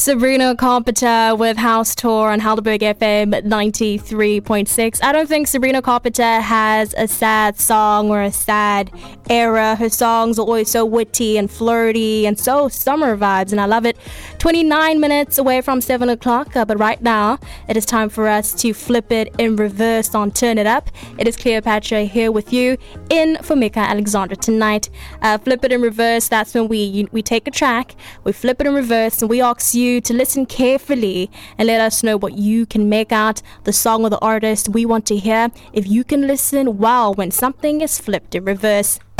Sabrina Carpenter with House Tour on Heidelberg FM 93.6. I don't think Sabrina Carpenter has a sad song or a sad era. Her songs are always so witty and flirty and so summer vibes, and I love it. 29 minutes away from 7 o'clock, but right now it is time for us to flip it in reverse on Turn It Up. It is Cleopatra here with you in for Mika Alexandra tonight. Flip it in reverse, that's when we take a track, we flip it in reverse, and we ask you to listen carefully and let us know what you can make out the song or the artist we want to hear. If you can listen well when something is flipped in reverse.